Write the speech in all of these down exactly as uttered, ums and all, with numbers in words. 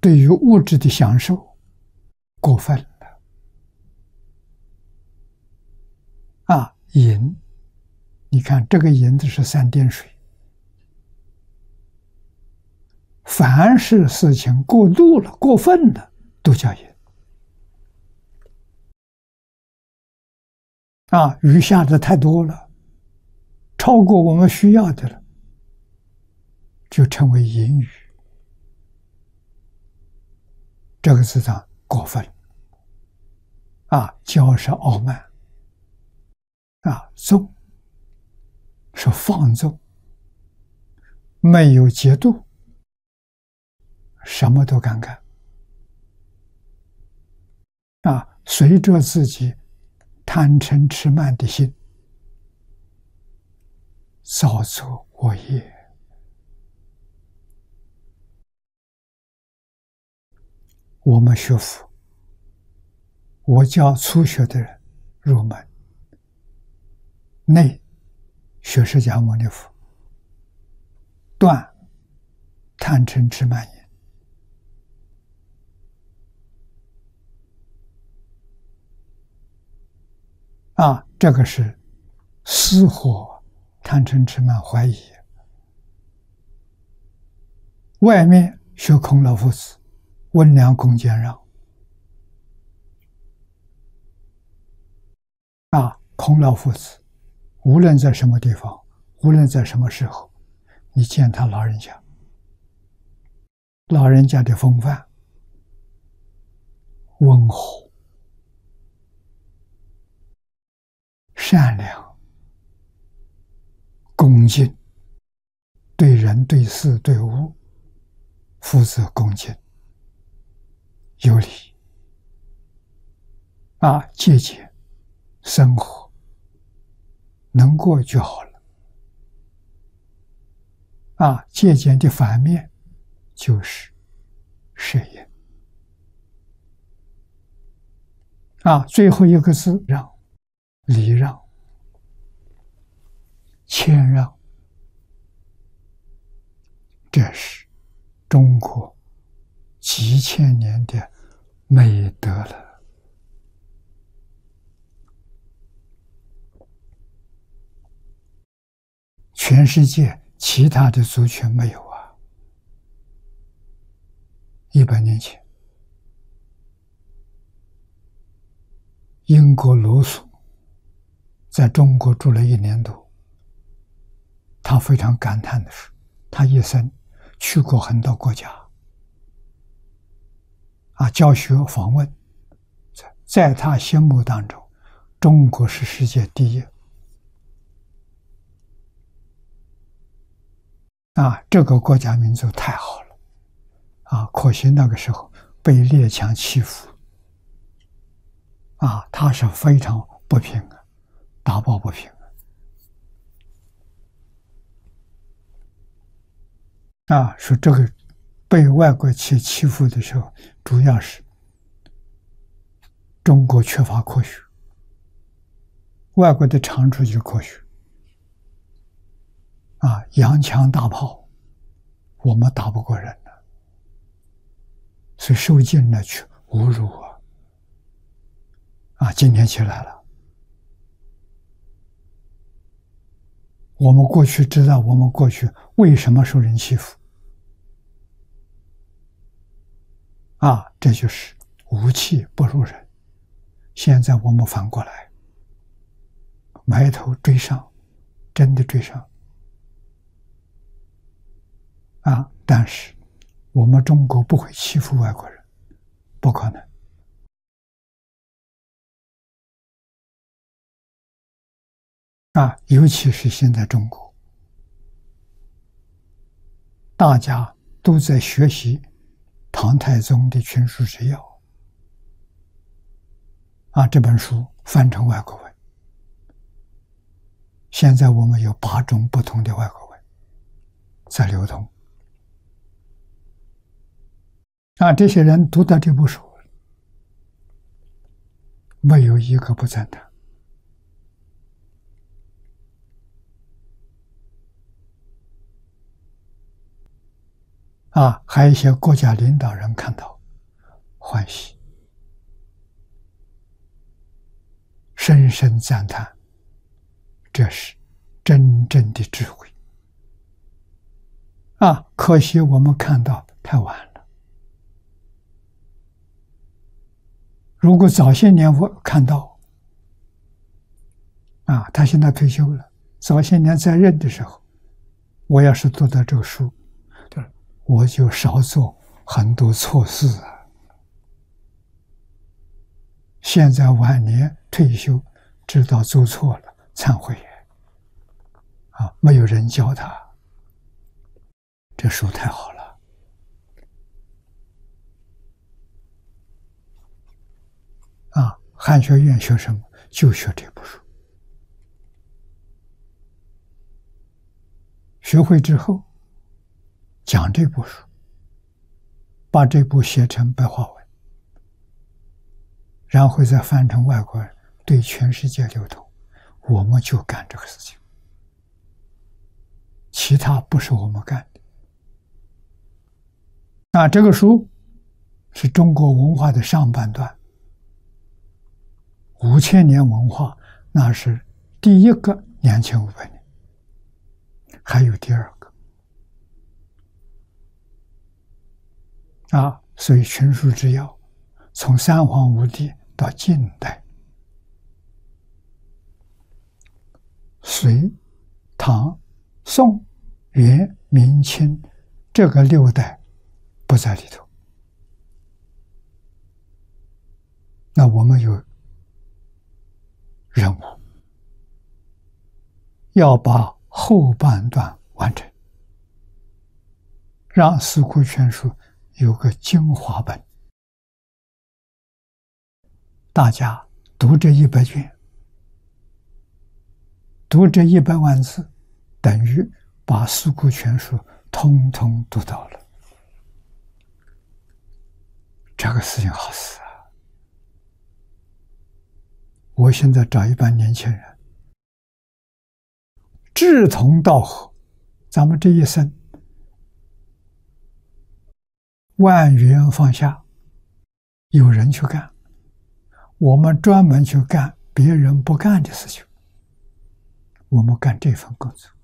对于物质的享受过分了啊！淫，你看这个淫字是三点水，凡是事情过度了、过分了，都叫淫啊！鱼下的太多了，超过我们需要的了，就称为淫语。这个字上过分啊，骄是傲慢啊，纵是放纵，没有节度，什么都敢干啊，随着自己贪嗔痴慢的心造作恶业。我们学佛，我教初学的人入门，内学释迦牟尼佛，断贪嗔痴慢疑啊，这个是私火贪嗔痴慢怀疑。外面学孔老夫子，温良恭俭让啊，孔老夫子无论在什么地方，无论在什么时候，你见他老人家，老人家的风范温和、善良、恭敬，对人对事对物负责恭敬，有礼啊，节俭生活能过就好了啊。节俭的反面就是舍业啊。最后一个字让，礼让、谦让，这是中国几千年的美德了。全世界其他的族群没有啊。一百年前，英国罗素在中国住了一年多，他非常感叹的是，他一生去过很多国家啊，教学访问，在他心目当中，中国是世界第一啊，这个国家民族太好了啊！可惜那个时候被列强欺负啊，他是非常不平啊，打抱不平啊！说这个被外国去欺负的时候，主要是中国缺乏科学，外国的长处就是科学啊，洋枪大炮我们打不过人了，所以受尽了去侮辱啊！啊，今天起来了，我们过去知道我们过去为什么受人欺负啊，这就是武器不如人。现在我们反过来埋头追上，真的追上啊！但是我们中国不会欺负外国人，不可能啊！尤其是现在中国，大家都在学习唐太宗的群书治要啊，这本书翻成外国文，现在我们有八种不同的外国文在流通啊，这些人读到这部书，没有一个不赞叹啊，还有一些国家领导人看到欢喜，深深赞叹，这是真正的智慧啊！可惜我们看到太晚了。如果早些年我看到，啊，他现在退休了，早些年在任的时候，我要是读到这个书，我就少做很多错事啊。现在晚年退休，知道做错了，忏悔啊，没有人教他，这书太好了啊！汉学院学什么？就学这部书。学会之后，讲这部书，把这部写成白话文，然后再翻成外国人，对全世界流通。我们就干这个事情，其他不是我们干的。那这个书是中国文化的上半段，五千年文化，那是第一个两千五百年，还有第二个啊。所以群书之要，从三皇五帝到近代，隋、唐、宋、元、明清这个六代不在里头。那我们有任务，要把后半段完成，让《四库全书》有个精华本。大家读这一百卷，读这一百万字，等于把《四库全书》通通读到了。这个事情好事啊！我现在找一班年轻人，志同道合，咱们这一生万缘放下，有人去干，我们专门去干别人不干的事情，我们干这份工作，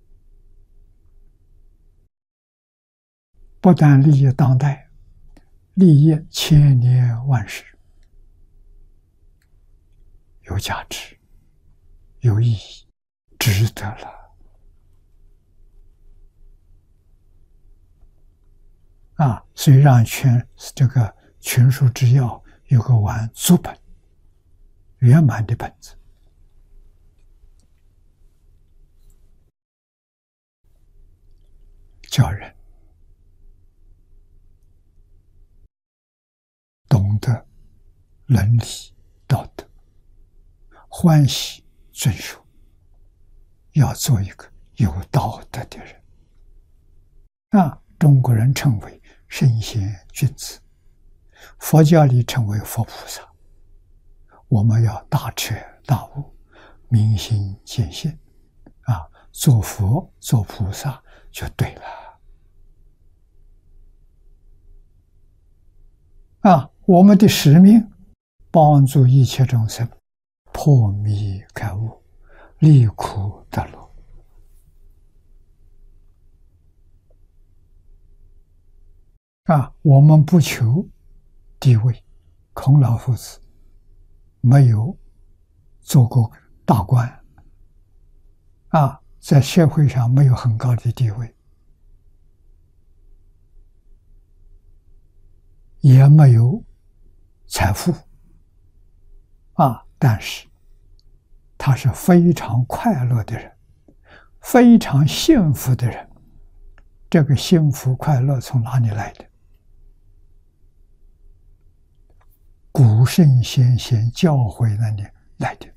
不但利益当代，利益千年万世，有价值，有意义，值得了啊！所以让全这个群书之要有个完足本，圆满的本子，叫人懂得伦理道德，欢喜遵守，要做一个有道德的人。那中国人称为圣贤君子，佛教里称为佛菩萨。我们要大彻大悟，明心见性啊，做佛做菩萨就对了啊！我们的使命，帮助一切众生破迷开悟，离苦得乐啊！我们不求地位，孔老夫子没有做过大官啊，在社会上没有很高的地位，也没有财富啊，但是他是非常快乐的人，非常幸福的人。这个幸福快乐从哪里来的？古圣先贤教诲那里来的。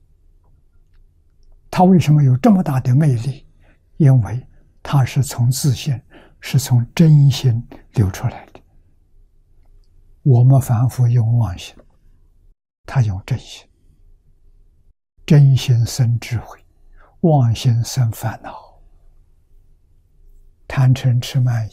他为什么有这么大的魅力？因为他是从自信，是从真心流出来的。我们凡夫用妄心，他用真心。真心生智慧，妄心生烦恼。贪嗔痴慢